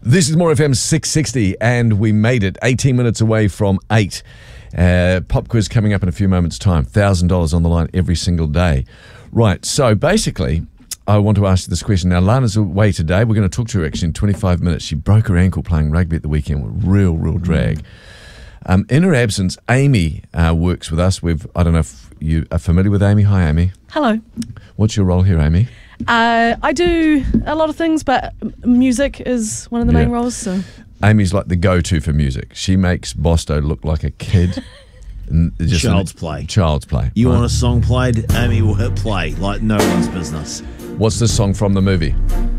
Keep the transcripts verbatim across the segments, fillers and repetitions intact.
This is More F M six sixty, and we made it eighteen minutes away from eight. Uh, pop quiz coming up in a few moments' time. one thousand dollars on the line every single day. Right, so basically, I want to ask you this question. Now, Lana's away today. We're going to talk to her actually in twenty-five minutes. She broke her ankle playing rugby at the weekend with real, real drag. Um, in her absence, Amy uh, works with us. We've, I don't know if you are familiar with Amy. Hi, Amy. Hello. What's your role here, Amy? Uh, I do a lot of things, but music is one of the Yeah. main roles. So Amy's like the go-to for music. She makes Bosto look like a kid. And just Child's an- play. Child's play. You right. want a song played, Amy will hit play like no one's business. What's this song from the movie?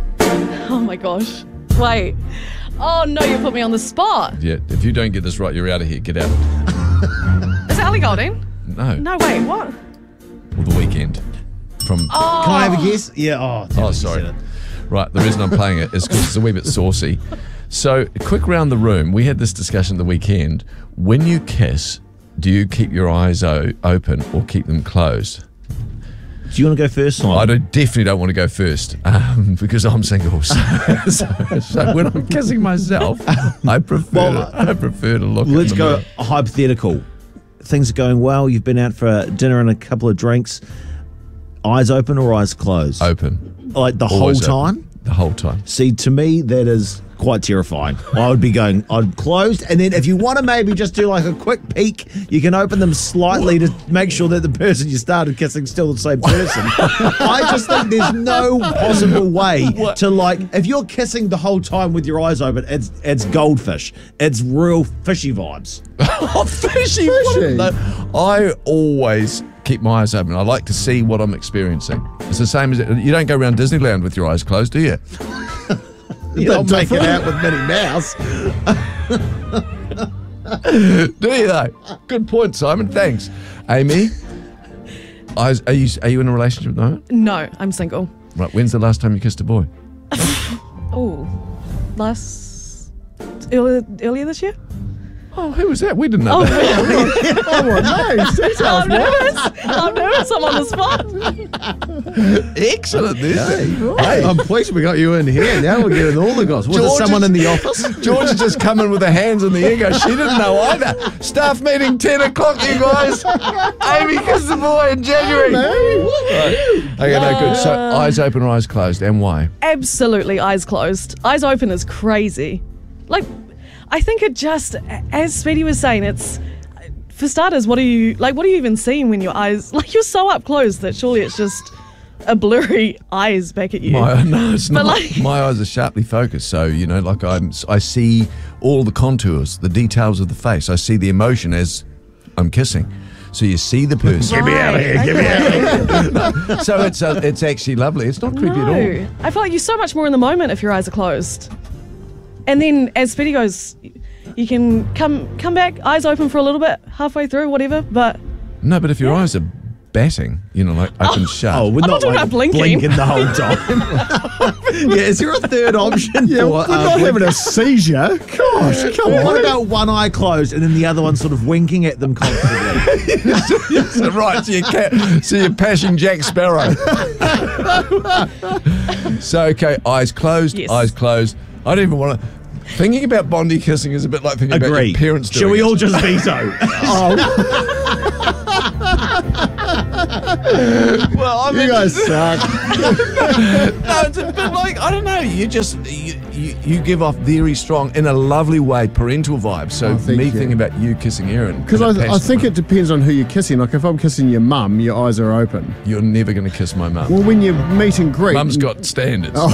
oh my gosh, wait. Oh no, you put me on the spot. Yeah, if you don't get this right, you're out of here. Get out. Is it Ellie Goulding? No. No, wait, what? Or The Weekend. From. Oh, Can I have a guess? Yeah, oh, damn Oh, it, you sorry. said it. Right, the reason I'm playing it is because it's a wee bit saucy. So, a quick round the room. We had this discussion the weekend. When you kiss, do you keep your eyes o- open or keep them closed? Do you want to go first, Simon? I don't, definitely don't want to go first um, because I'm single. So, so, so when I'm kissing myself, I prefer Well, to, I prefer to look. Let's in the go mirror. a hypothetical. Things are going well. You've been out for dinner and a couple of drinks. Eyes open or eyes closed? Open Like the Always whole open. time? The whole time. See, to me, that is quite terrifying. I would be going, I'd closed, and then if you want to maybe just do like a quick peek, you can open them slightly to make sure that the person you started kissing is still the same person. I just think there's no possible way to like, if you're kissing the whole time with your eyes open, it's it's goldfish. It's real fishy vibes. Oh, fishy. Fishy. No, I always keep my eyes open. I like to see what I'm experiencing. It's the same as you don't go around Disneyland with your eyes closed, do you? You don't make it different. out with Minnie Mouse. Do you though? Good point, Simon. Thanks, Amy. Eyes, are you are you in a relationship at the moment? no, I'm single. Right. When's the last time you kissed a boy? Oh, last earlier, earlier this year. Oh, who was that? We didn't know Oh, that. really? Oh, well, no, details, I'm what? nervous. I'm nervous. I'm on the spot. Excellent. This. Hey, I'm pleased we got you in here. Now we're getting all the gossip. Was George it someone is- in the office? George has just come in with her hands in the air. Goes, she didn't know either. Staff meeting ten o'clock, you guys. Amy kissed the boy in January. Right. Okay, no good. So eyes open or eyes closed, and why? Absolutely, eyes closed. Eyes open is crazy. Like, I think it just, as Speedy was saying, it's, for starters, what are you, like, what are you even seeing when your eyes, like, you're so up close that surely it's just a blurry eyes back at you. My, no, it's But not. like- My eyes are sharply focused, so you know, like I'm, I see all the contours, the details of the face. I see the emotion as I'm kissing. So you see the person. Get me out of here, get me out of here. So it's uh, it's actually lovely. It's not creepy No, at all. I feel like you're so much more in the moment if your eyes are closed. And then as Speedy goes, you can come come back, eyes open for a little bit, halfway through, whatever, but No, but if your eyes are batting, you know, like open shut. Oh, we're I'm not, not talking like about blinking. blinking the whole time. Yeah, is there a third option? Yeah, for, we're uh, not blinking? having a seizure. Gosh, come Well, on. what about one eye closed and then the other one sort of winking at them constantly? So, right, so, you ca- so you're pashing Jack Sparrow. So, okay, eyes closed, Yes. eyes closed. I don't even want to. Thinking about Bondi kissing is a bit like thinking about Agree. your parents doing Shall we it. all just veto? Well, I You mean, guys suck. no, it's a bit like, I don't know, you just, you, you, you give off very strong, in a lovely way, parental vibes. So Oh, thank me you. thinking about you kissing Erin. Because in a I, I passionate think way, it depends on who you're kissing. Like if I'm kissing your mum, your eyes are open. You're never going to kiss my mum. Well, when you meet and greet, Mum's got standards. Oh.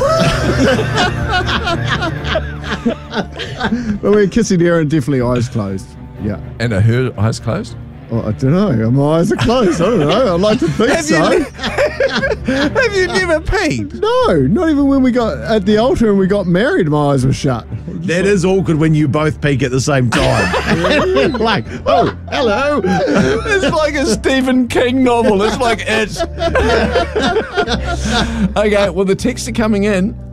but when you're kissing Erin, definitely eyes closed. Yeah. And are her eyes closed? Oh, I don't know. My eyes are closed. I don't know. I'd like to think Have so. you, have you never peed? No, not even when we got at the altar and we got married, my eyes were shut. That is awkward when you both peek at the same time. Like, oh, hello. It's like a Stephen King novel. It's like it's. Okay, well, the texts are coming in.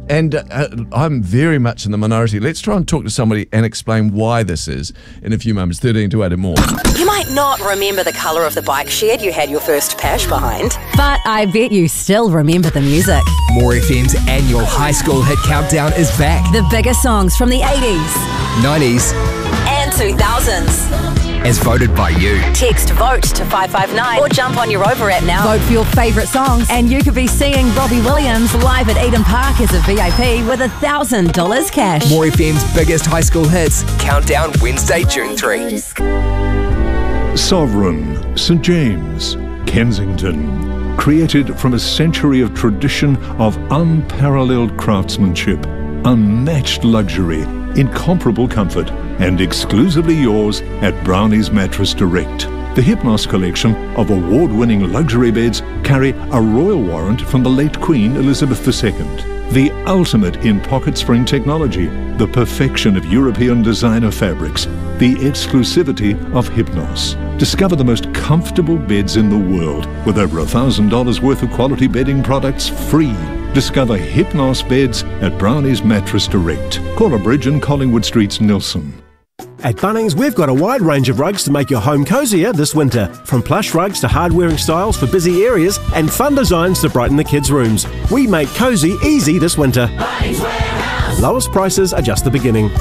and uh, I'm very much in the minority. Let's try and talk to somebody and explain why this is in a few moments. thirteen to eight and more. You might not remember the colour of the bike shed you had your first Pash behind. But I bet you still remember the music. More F M's annual high school hit countdown is back. The biggest songs from the eighties. nineties. And two thousands. As voted by you. Text VOTE to five five nine or jump on your Over app now. Vote for your favourite songs, and you could be seeing Robbie Williams live at Eden Park as a V I P with one thousand dollars cash. More F M's biggest high school hits. Countdown Wednesday, June third. Sovereign, Saint James, Kensington. Created from a century of tradition of unparalleled craftsmanship, unmatched luxury, incomparable comfort, and exclusively yours at Brownie's Mattress Direct. The Hypnos collection of award-winning luxury beds carry a royal warrant from the late Queen Elizabeth the Second. The ultimate in pocket spring technology, the perfection of European designer fabrics, the exclusivity of Hypnos. Discover the most comfortable beds in the world with over one thousand dollars worth of quality bedding products free. Discover Hypnos beds at Brownie's Mattress Direct. Call a bridge in Collingwood Street's Nilsson. At Bunnings, we've got a wide range of rugs to make your home cosier this winter. From plush rugs to hard-wearing styles for busy areas and fun designs to brighten the kids' rooms. We make cosy easy this winter. Lowest prices are just the beginning.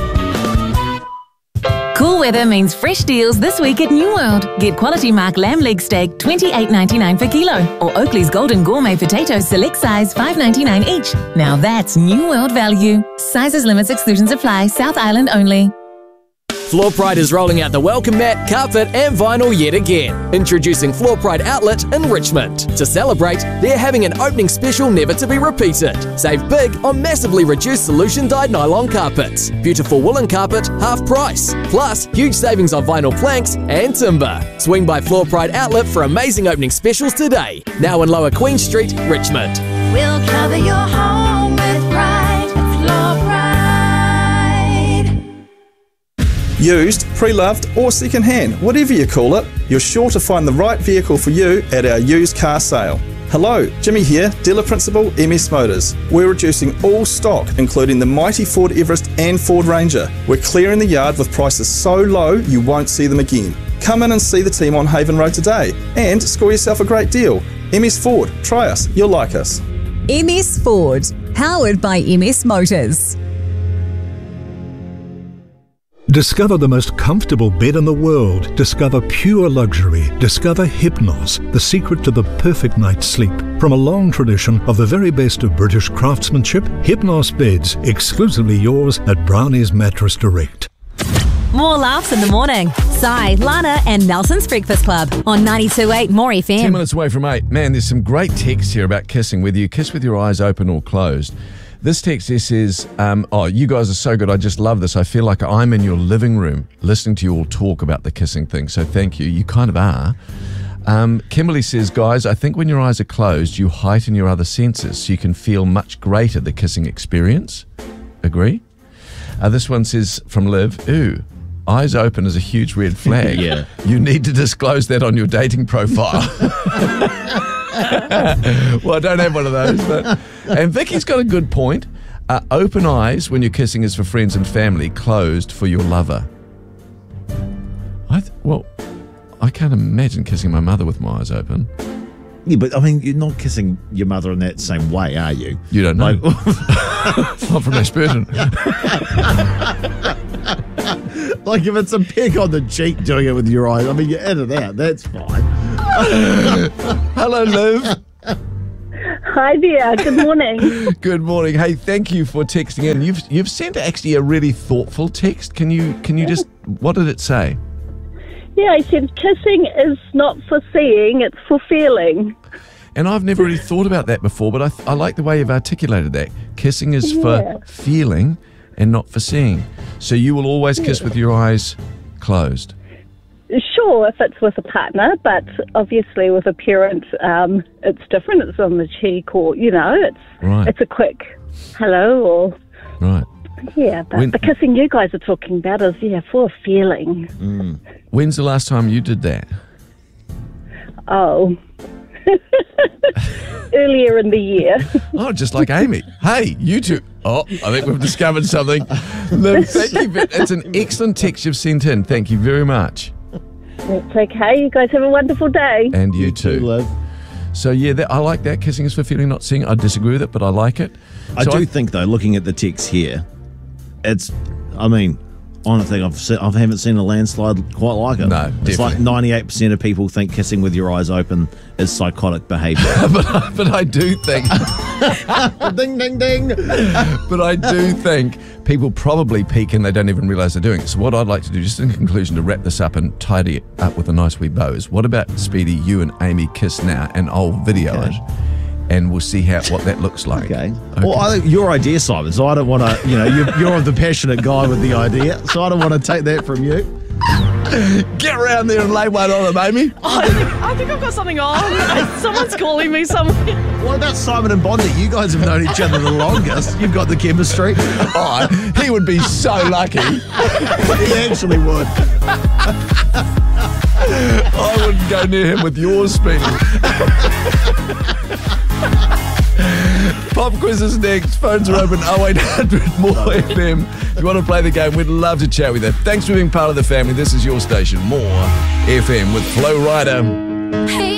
Cool weather means fresh deals this week at New World. Get quality mark lamb leg steak twenty-eight ninety-nine per kilo, or Oakley's Golden Gourmet potatoes select size five ninety-nine each. Now that's New World value. Sizes, limits, exclusions apply. South Island only. Floor Pride is rolling out the welcome mat, carpet and vinyl yet again. Introducing Floor Pride Outlet in Richmond. To celebrate, they're having an opening special never to be repeated. Save big on massively reduced solution dyed nylon carpets. Beautiful woolen carpet, half price. Plus, huge savings on vinyl planks and timber. Swing by Floor Pride Outlet for amazing opening specials today. Now in Lower Queen Street, Richmond. We'll cover your home with pride. Floor Pride. Used, pre-loved or second-hand, whatever you call it, you're sure to find the right vehicle for you at our used car sale. Hello, Jimmy here, Dealer Principal M S Motors. We're reducing all stock, including the mighty Ford Everest and Ford Ranger. We're clearing the yard with prices so low you won't see them again. Come in and see the team on Haven Road today and score yourself a great deal. M S Ford, try us, you'll like us. M S Ford, powered by M S Motors. Discover the most comfortable bed in the world. Discover pure luxury. Discover Hypnos, the secret to the perfect night's sleep. From a long tradition of the very best of British craftsmanship, Hypnos beds, exclusively yours at Brownie's Mattress Direct. More laughs in the morning. Sai, Lana and Nelson's Breakfast Club on ninety-two point eight More F M. Ten minutes away from eight. Man, there's some great text here about kissing, whether you kiss with your eyes open or closed. This text here says, um, oh, you guys are so good. I just love this. I feel like I'm in your living room listening to you all talk about the kissing thing. So thank you. You kind of are. Um, Kimberly says, guys, I think when your eyes are closed, you heighten your other senses so you can feel much greater the kissing experience. Agree? Uh, this one says from Liv, ooh, eyes open is a huge red flag. Yeah. You need to disclose that on your dating profile. Well, I don't have one of those. But and Vicky's got a good point. Uh, open eyes when you're kissing is for friends and family. Closed for your lover. I th- well, I can't imagine kissing my mother with my eyes open. Yeah, but I mean, you're not kissing your mother in that same way, are you? You don't know. Like, Not from Ashburton. like if it's a peck on the cheek doing it with your eyes, I mean, you're in and out. That's fine. Hello, Liv. Hi there. Good morning. Good morning. Hey, thank you for texting in. You've you've sent actually a really thoughtful text. Can you can you just what did it say? Yeah, I said kissing is not for seeing, it's for feeling. And I've never really thought about that before, but I, th- I like the way you've articulated that. Kissing is Yeah. for feeling and not for seeing. So you will always kiss with your eyes closed. Sure, if it's with a partner, but obviously with a parent, um, it's different. It's on the cheek, or you know, it's Right. it's a quick hello, or Right. yeah. But When- the kissing you guys are talking about is yeah for a feeling. Mm. When's the last time you did that? Oh, earlier in the year. Oh, just like Amy. Hey, you two. Oh, I think we've discovered something. Liv, thank you. ve- It's an excellent text you've sent in. Thank you very much. It's okay. You guys have a wonderful day. And you, too. Liv. So, yeah, that, I like that. Kissing is for feeling, not seeing. I disagree with it, but I like it. I So do think, though, looking at the text here, it's, I mean, I don't think I've seen, I haven't seen a landslide quite like it. No, It's like definitely. ninety-eight percent of people think kissing with your eyes open is psychotic behaviour. but, I- but I do think... ding, ding, ding. But I do think people probably peek and they don't even realise they're doing it. So what I'd like to do, just in conclusion, to wrap this up and tidy it up with a nice wee bow, is what about, Speedy, you and Amy kiss now, and I'll video Okay. it, and we'll see how what that looks like. Okay. Well, I think your idea, Simon, so I don't want to, you know, you're, you're the passionate guy with the idea, so I don't want to take that from you. Get around there and lay one on them, Amy. Oh, I, think, I think I've got something on. Someone's calling me somewhere. What about Simon and Bondi? You guys have known each other the longest. You've got the chemistry. Oh, he would be so lucky. He actually would. I wouldn't go near him with yours, Speedy. Pop quiz is next. Phones are open oh eight hundred more F M. If you want to play the game, we'd love to chat with you. Thanks for being part of the family. This is your station, More F M with Flo Rida. Hey.